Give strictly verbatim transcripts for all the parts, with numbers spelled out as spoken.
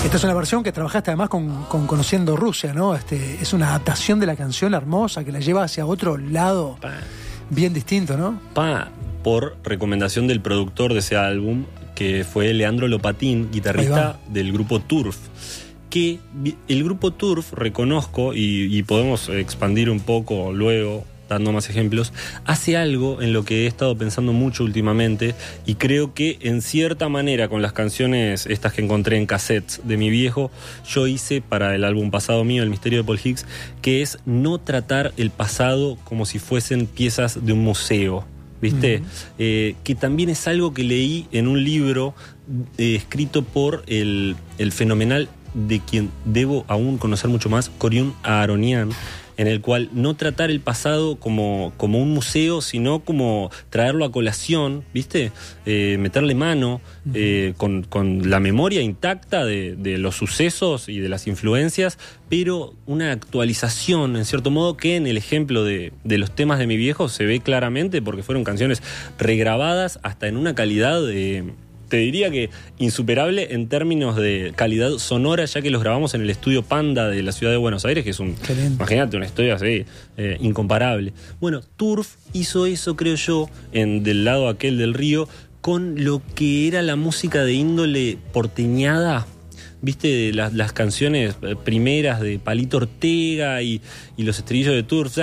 Esta es una versión que trabajaste además con, con Conociendo Rusia, ¿no? Este, es una adaptación de la canción hermosa que la lleva hacia otro lado pa. bien distinto, ¿no? Pa, por recomendación del productor de ese álbum, que fue Leandro Lopatín, guitarrista del grupo Turf. Que el grupo Turf, reconozco, y, y podemos expandir un poco luego, dando más ejemplos, hace algo en lo que he estado pensando mucho últimamente, y creo que en cierta manera con las canciones estas que encontré en cassettes de mi viejo, yo hice para el álbum pasado mío, El Misterio de Paul Higgs, que es no tratar el pasado como si fuesen piezas de un museo, ¿viste? Uh-huh. Eh, que también es algo que leí en un libro eh, escrito por el, el fenomenal, de quien debo aún conocer mucho más, Coriún Aaronian, en el cual no tratar el pasado como, como un museo, sino como traerlo a colación, ¿viste? Eh, meterle mano eh, con, con la memoria intacta de, de los sucesos y de las influencias, pero una actualización, en cierto modo, que en el ejemplo de, de los temas de mi viejo se ve claramente, porque fueron canciones regrabadas hasta en una calidad de... te diría que insuperable en términos de calidad sonora, ya que los grabamos en el estudio Panda de la ciudad de Buenos Aires, que es un, imagínate, una estudio así, eh, incomparable. Bueno, Turf hizo eso, creo yo, en del lado aquel del río, con lo que era la música de índole porteñada, viste, las, las canciones primeras de Palito Ortega y, y los estribillos de Turf,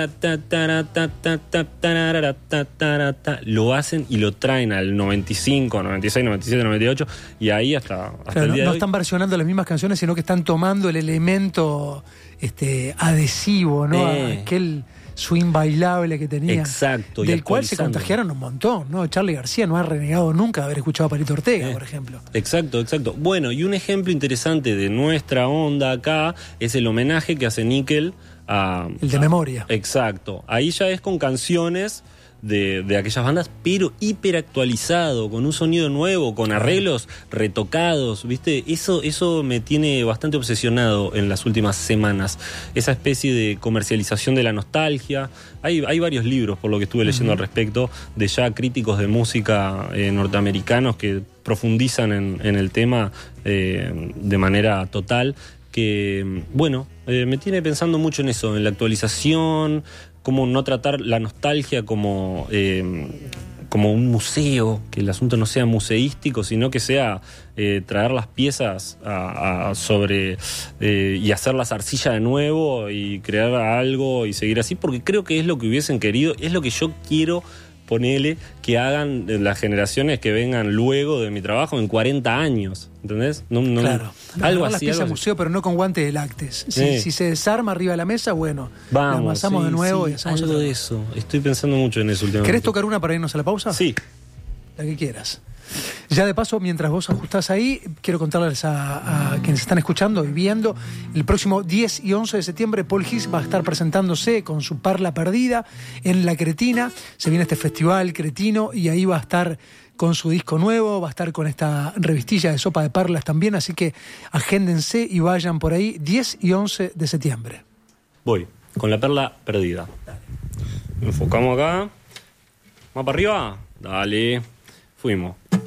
lo hacen y lo traen al noventa y cinco, noventa y seis, noventa y siete, noventa y ocho, y ahí hasta, hasta claro, el día no, no de hoy. Están versionando las mismas canciones, sino que están tomando el elemento este, adhesivo, ¿no? Eh. Aquel swing bailable que tenía. Exacto. Del cual se contagiaron un montón, ¿no? Charly García no ha renegado nunca de haber escuchado a Palito Ortega, eh. por ejemplo. Exacto, exacto. Bueno, y un ejemplo interesante de nuestra onda acá es el homenaje que hace Nickel a... El de a, Memoria. Exacto. Ahí ya es con canciones de, de aquellas bandas, pero hiperactualizado, con un sonido nuevo, con arreglos retocados, ¿viste? Eso, eso me tiene bastante obsesionado en las últimas semanas. Esa especie de comercialización de la nostalgia. Hay, hay varios libros, por lo que estuve leyendo uh-huh. al respecto, de ya críticos de música eh, norteamericanos que profundizan en, en el tema eh, de manera total, que, bueno, eh, me tiene pensando mucho en eso, en la actualización, cómo no tratar la nostalgia como, eh, como un museo, que el asunto no sea museístico, sino que sea eh, traer las piezas a, a sobre eh, y hacerlas arcilla de nuevo y crear algo y seguir así, porque creo que es lo que hubiesen querido, es lo que yo quiero. Ponele que hagan las generaciones que vengan luego de mi trabajo en cuarenta años, ¿entendés? No, no, claro. Algo así. Las piezas algo museo, pero no con guantes de lácteos. Si, sí. si se desarma arriba de la mesa, bueno, vamos, la amasamos sí, de nuevo sí, y hacemos algo de eso. Estoy pensando mucho en eso últimamente. ¿Querés tocar una para irnos a la pausa? Sí. La que quieras. Ya de paso, mientras vos ajustás ahí, quiero contarles a, a quienes están escuchando y viendo, el próximo diez y once de septiembre Paul Higgs va a estar presentándose con su Parla Perdida en La Cretina. Se viene este festival cretino y ahí va a estar con su disco nuevo, va a estar con esta revistilla de Sopa de Perlas también, así que agéndense y vayan por ahí diez y once de septiembre. Voy, con La Perla Perdida. Dale. Enfocamos acá. ¿Más para arriba? Dale. Fuimos.